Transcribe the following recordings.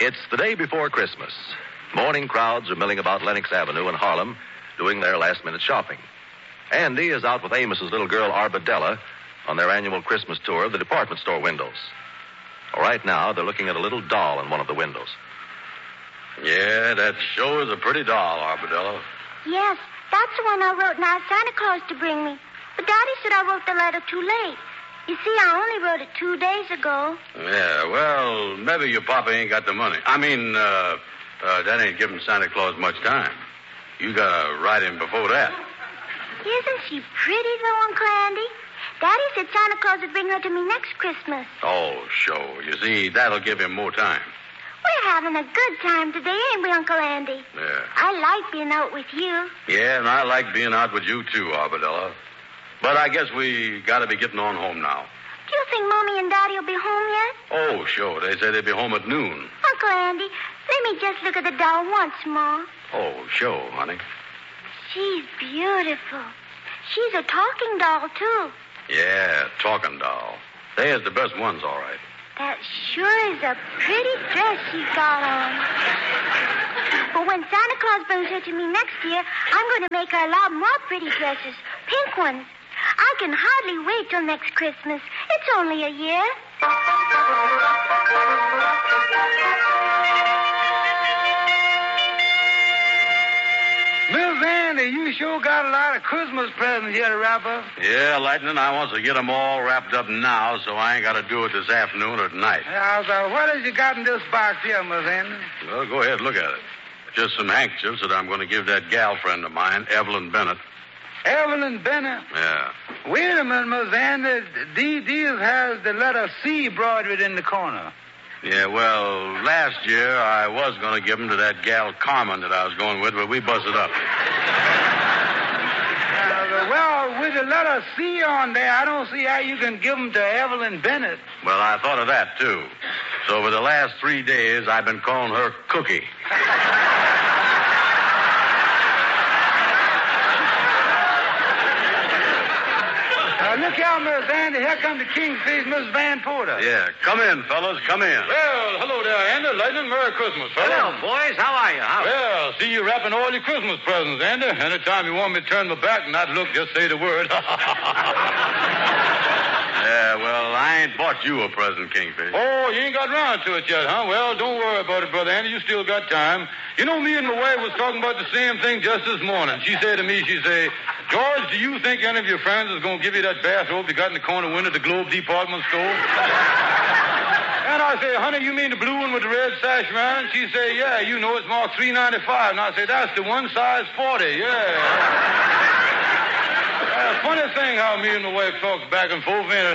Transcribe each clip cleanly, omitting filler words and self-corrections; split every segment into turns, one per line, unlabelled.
It's the day before Christmas. Morning crowds are milling about Lenox Avenue in Harlem, doing their last-minute shopping. Andy is out with Amos's little girl, Arbadella, on their annual Christmas tour of the department store windows. Right now, they're looking at a little doll in one of the windows.
Yeah, that sure is a pretty doll, Arbadella.
Yes, that's the one I wrote and asked Santa Claus to bring me. But Daddy said I wrote the letter too late. You see, I only wrote it 2 days ago.
Yeah, well, maybe your papa ain't got the money. That ain't giving Santa Claus much time. You gotta write him before that.
Isn't she pretty, though, Uncle Andy? Daddy said Santa Claus would bring her to me next Christmas.
Oh, sure. You see, that'll give him more time.
We're having a good time today, ain't we, Uncle Andy?
Yeah.
I like being out with you.
Yeah, and I like being out with you, too, Arbadella. But I guess we gotta be getting on home now.
Do you think Mommy and Daddy will be home yet?
Oh, sure. They say they'll be home at noon.
Uncle Andy, let me just look at the doll once more.
Oh, sure, honey.
She's beautiful. She's a talking doll, too.
Yeah, talking doll. There's the best ones, all right.
That sure is a pretty dress she's got on. But when Santa Claus brings her to me next year, I'm going to make her a lot more pretty dresses. Pink ones. I can hardly wait till next Christmas. It's only a year.
Miss Andy, you sure got a lot of Christmas presents here to wrap up.
Yeah, Lightning, I want to get them all wrapped up now, so I ain't got to do it this afternoon or tonight.
What has you got in this box here, Miss Andy?
Well, go ahead, look at it. Just some handkerchiefs that I'm going to give that gal friend of mine, Evelyn Bennett.
Evelyn Bennett?
Yeah.
Wait a minute, Miss Andy. These has the letter C embroidered in the corner.
Yeah, well, last year I was going to give them to that gal Carmen that I was going with, but we busted up.
Well, with the letter C on there, I don't see how you can give them to Evelyn Bennett.
Well, I thought of that, too. So for the last 3 days, I've been calling her Cookie.
Look out, Miss Andy. Here comes the Kingfish, Miss Van Porter.
Yeah, come in, fellas, come in.
Well, hello there, Andy. Lightning, Merry Christmas, fellas.
Hello, boys. How are you?
Well, see you wrapping all your Christmas presents, Andy. Anytime you want me to turn my back and not look, just say the word.
Yeah, well, I ain't bought you a present, Kingfish.
Oh, you ain't got around to it yet, huh? Well, don't worry about it, Brother Andy. You still got time. You know, me and my wife was talking about the same thing just this morning. She said to me, George, do you think any of your friends is going to give you that bathrobe you got in the corner window at the Globe department store? And I say, honey, you mean the blue one with the red sash, man? She say, yeah, you know, it's marked $3.95. And I say, that's the one, size 40, yeah. Funny thing how me and my wife talks back and forth, ain't it?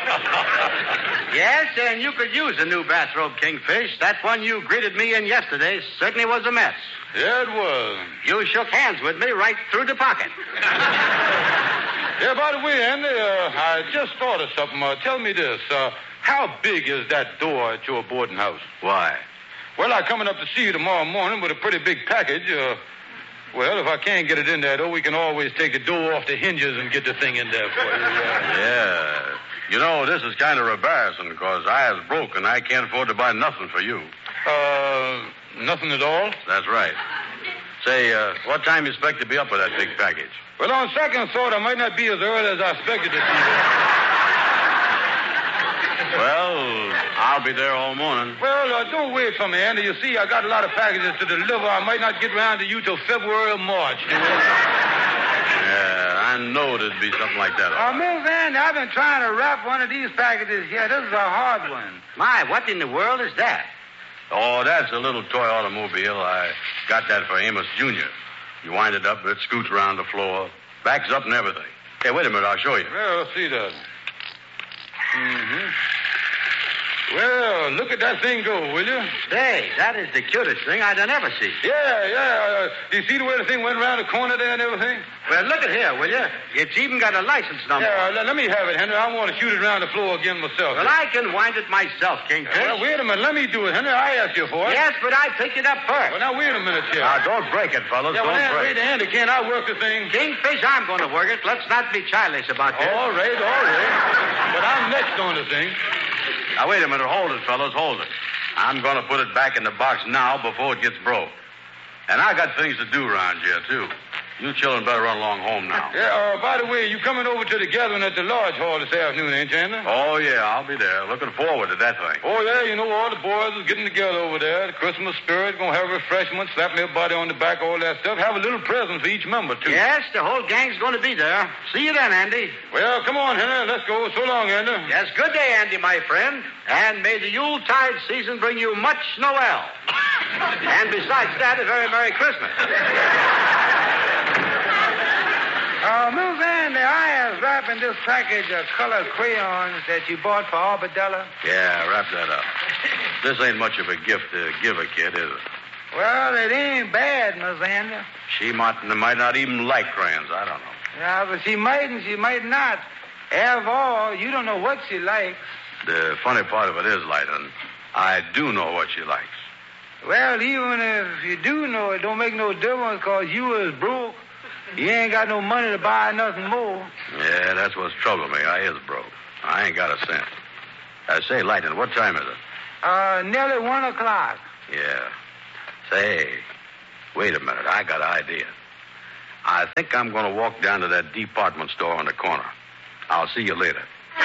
Yes, and you could use a new bathrobe, Kingfish. That one you greeted me in yesterday certainly was a mess.
Yeah, it was.
You shook hands with me right through the pocket.
Yeah, by the way, Andy, I just thought of something. Tell me this. How big is that door at your boarding house?
Why?
Well, I'm coming up to see you tomorrow morning with a pretty big package. Well, if I can't get it in there, though, we can always take the door off the hinges and get the thing in there for you.
Yeah. You know, this is kind of embarrassing because I is broke and I can't afford to buy nothing for you.
Nothing at all?
That's right. Say, what time you expect to be up with that big package?
Well, on second thought, I might not be as early as I expected to be.
Well, I'll be there all morning.
Well, don't wait for me, Andy. You see, I got a lot of packages to deliver. I might not get around to you till February or March.
Yeah, I know there'd be something like that.
Miss Andy, I've been trying to wrap one of these packages here. This is a hard one.
My, what in the world is that?
Oh, that's a little toy automobile. I got that for Amos Jr. You wind it up, it scoots around the floor, backs up and everything. Hey, wait a minute, I'll show you.
Well, let's see that. Mm-hmm. Well, look at that thing go, will you?
Say, that is the cutest thing I'd ever see.
Yeah. Do you see the way the thing went around the corner there and everything?
Well, look at here, will you? It's even got a license number.
Yeah, let me have it, Henry. I want to shoot it around the floor again myself.
Well, I can wind it myself, Kingfish.
Well, wait a minute. Let me do it, Henry. I asked you for it.
Yes, but I picked it up first.
Well, now, wait a minute here.
Now, don't break it, fellas.
Yeah, well,
don't break
wait a minute. Can't I work the thing?
Kingfish, I'm going to work it. Let's not be childish about this.
All right. But I'm next on the thing.
Now, wait a minute. Hold it, fellas. Hold it. I'm going to put it back in the box now before it gets broke. And I got things to do around here, too. You children better run along home now.
Yeah, by the way, you coming over to the gathering at the Lodge Hall this afternoon, ain't you, Andy?
Oh, yeah, I'll be there. Looking forward to that thing.
Oh, yeah, you know, all the boys is getting together over there. The Christmas spirit, gonna have refreshments, slapping everybody on the back, all that stuff. Have a little present for each member, too.
Yes, the whole gang's going to be there. See you then, Andy.
Well, come on, Henry, let's go. So long, Andy.
Yes, good day, Andy, my friend. And may the Yuletide season bring you much Noel. And besides that, a very Merry Christmas.
Miss Andy, I was wrapping this package of colored crayons that you bought for Arbadella.
Yeah, wrap that up. This ain't much of a gift to give a kid, is it?
Well, it ain't bad, Miss Andy.
She might not even like crayons. I don't know.
Yeah, but she might and she might not. After all, you don't know what she likes.
The funny part of it is, Lighton, I do know what she likes.
Well, even if you do know, it don't make no difference because you is broke. You ain't got no money to buy nothing more.
Yeah, that's what's troubling me. I is broke. I ain't got a cent. Say, Lighton, what time is it?
Nearly 1 o'clock.
Yeah. Say, wait a minute. I got an idea. I think I'm going to walk down to that department store on the corner. I'll see you later.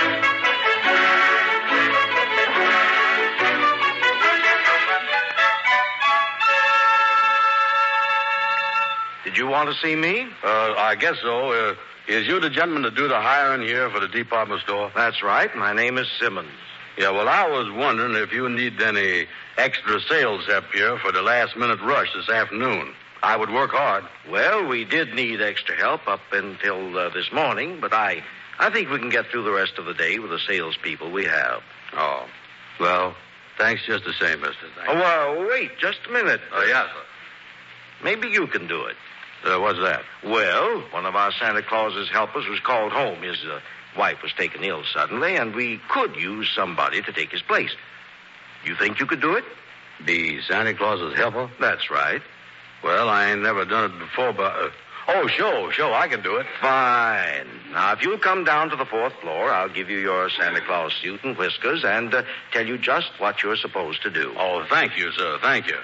Did you want to see me?
I guess so. Is you the gentleman to do the hiring here for the department store?
That's right. My name is Simmons.
Yeah, well, I was wondering if you need any extra sales help here for the last-minute rush this afternoon. I would work hard.
Well, we did need extra help up until this morning, but I think we can get through the rest of the day with the salespeople we have.
Oh, well, thanks just the same, mister. Thanks.
Oh, well, wait just a minute.
Oh, yes, sir.
Maybe you can do it.
What's that?
Well, one of our Santa Claus's helpers was called home. His wife was taken ill suddenly, and we could use somebody to take his place. You think you could do it?
Be Santa Claus's helper?
That's right.
Well, I ain't never done it before, but... sure, I can do it.
Fine. Now, if you'll come down to the 4th floor, I'll give you your Santa Claus suit and whiskers and tell you just what you're supposed to do.
Oh, thank you, sir. Thank you.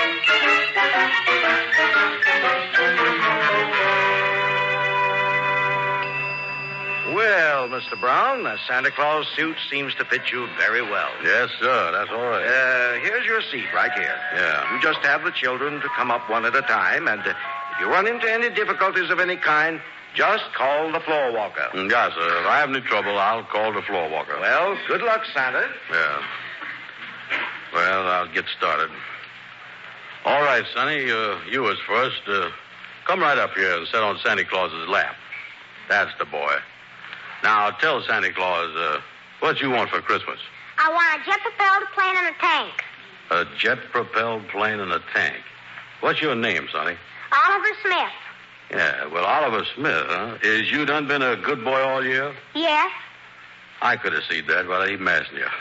Well, Mr. Brown, the Santa Claus suit seems to fit you very well.
Yes, sir. That's all right.
Here's your seat right here.
Yeah.
You just have the children to come up one at a time, and if you run into any difficulties of any kind, just call the floor walker.
Yes, sir. If I have any trouble, I'll call the floor walker.
Well, good luck, Santa.
Yeah. Well, I'll get started. All right, Sonny, you was first. Come right up here and sit on Santa Claus's lap. That's the boy. Now, tell Santa Claus, what you want for Christmas?
I want a jet-propelled plane and a tank.
A jet-propelled plane and a tank. What's your name, Sonny?
Oliver Smith.
Yeah, well, Oliver Smith, huh? Is you done been a good boy all year?
Yes.
I could have seen that, but I ain't messing you.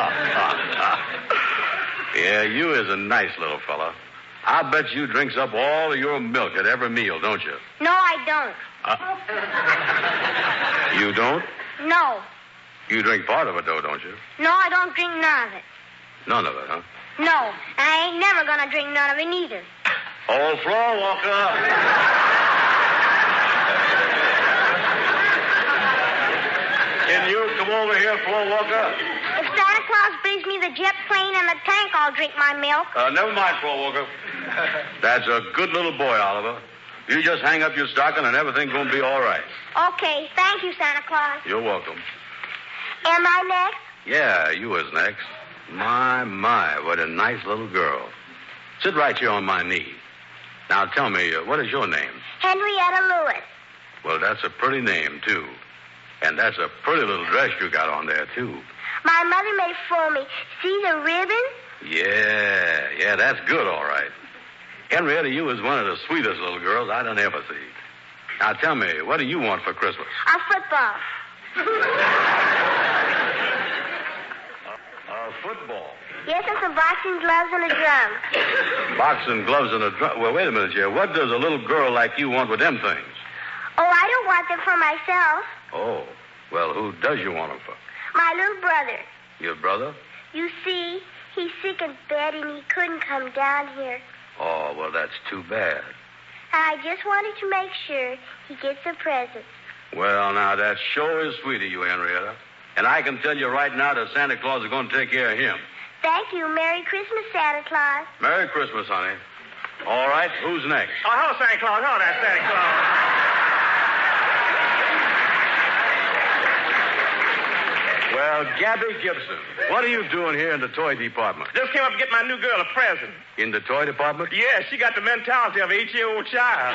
Yeah, you is a nice little fella. I bet you drinks up all of your milk at every meal, don't you?
No, I don't.
You don't?
No.
You drink part of it, though, don't you?
No, I don't drink none of it.
None of it, huh?
No, and I ain't never gonna drink none of it neither.
Oh, floor walker. Can you come over here, floor walker?
If Santa Claus brings me the jet plane and the tank, I'll drink my milk.
Never mind, floor walker. That's a good little boy, Oliver. You just hang up your stocking and everything's going to be all right.
Okay, thank you, Santa Claus.
You're welcome.
Am I next?
Yeah, you was next. My, what a nice little girl. Sit right here on my knee. Now, tell me, what is your name?
Henrietta Lewis.
Well, that's a pretty name, too. And that's a pretty little dress you got on there, too.
My mother made it for me. See the ribbon?
Yeah, that's good, all right. Henrietta, you was one of the sweetest little girls I done ever see. Now, tell me, what do you want for Christmas?
A football.
A football.
Yes, and some boxing gloves and a drum.
Boxing gloves and a drum. Well, wait a minute, here. What does a little girl like you want with them things?
Oh, I don't want them for myself.
Oh, well, who does you want them for?
My little brother.
Your brother?
You see, he's sick in bed and he couldn't come down here.
Oh, well, that's too bad.
I just wanted to make sure he gets a present.
Well, now, that sure is sweet of you, Henrietta. And I can tell you right now that Santa Claus is going to take care of him.
Thank you. Merry Christmas, Santa Claus.
Merry Christmas, honey. All right, who's next?
Oh, hello, Santa Claus. Hello there, Santa Claus.
Well, Gabby Gibson, what are you doing here in the toy department?
Just came up to get my new girl a present.
In the toy department?
Yeah, she got the mentality of an 8-year-old child.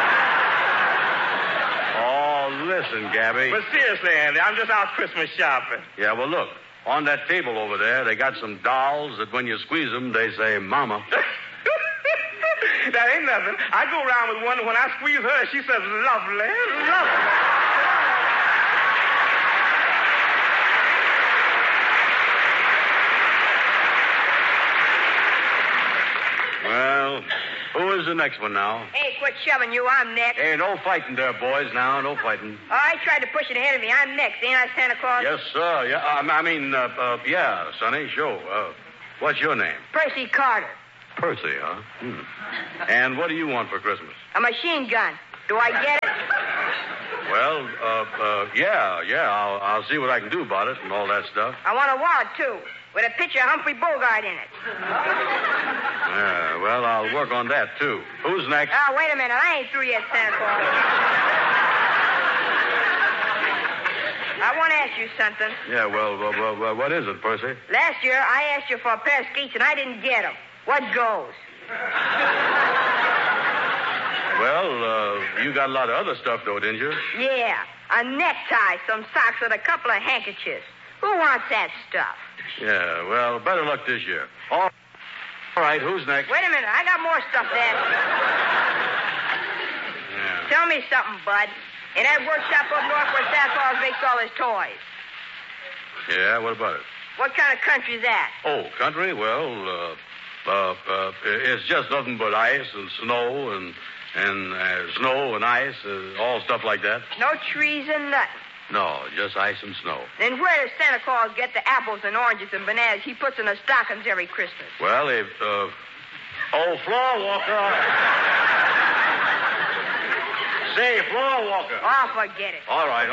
Oh, listen, Gabby.
But seriously, Andy, I'm just out Christmas shopping.
Yeah, well, look. On that table over there, they got some dolls that when you squeeze them, they say, Mama.
That ain't nothing. I go around with one, and when I squeeze her, she says, lovely, lovely.
Well, who is the next one now?
Hey, quit shoving you. I'm next.
Hey, no fighting there, boys, now. No fighting.
Oh, I tried to push it ahead of me. I'm next. Ain't I, Santa Claus?
Yes, sir. Yeah, yeah, Sonny, sure. What's your name?
Percy Carter.
Percy, huh? And what do you want for Christmas?
A machine gun. Do I get it?
Well, yeah. I'll see what I can do about it and all that stuff.
I want a wallet, too, with a picture of Humphrey Bogart in it.
Yeah, well, I'll work on that, too. Who's next?
Oh, wait a minute. I ain't through yet, Santa Claus. I want to ask you something.
Yeah, well, what is it, Percy?
Last year, I asked you for a pair of skates, and I didn't get them. What goes?
Well, you got a lot of other stuff, though, didn't you?
Yeah, a necktie, some socks, and a couple of handkerchiefs. Who wants that stuff?
Yeah, well, better luck this year. All right, who's next?
Wait a minute. I got more stuff to ask you.
Yeah.
Tell me something, Bud. In that workshop up north where Santa Claus makes all his toys.
Yeah, what about it?
What kind of country's that?
Oh, country? Well, it's just nothing but ice and snow and snow and ice, all stuff like that.
No trees and nothing.
No, just ice and snow.
Then where does Santa Claus get the apples and oranges and bananas he puts in the stockings every Christmas?
Well, floor walker. Say, floor walker.
Oh, forget it.
All right.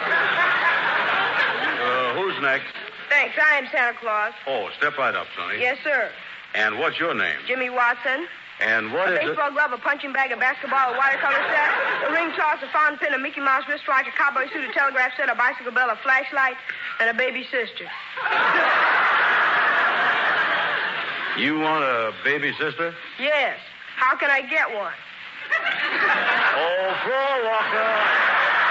Who's next?
Thanks. I'm Santa Claus.
Oh, step right up, Sonny.
Yes, sir.
And what's your name?
Jimmy Watson.
And what is it?
A baseball glove, a punching bag, a basketball, a watercolor set, a ring toss, a fountain pen, a Mickey Mouse wristwatch, a cowboy suit, a telegraph set, a bicycle bell, a flashlight, and a baby sister.
You want a baby sister?
Yes. How can I get one?
Oh, floor walker.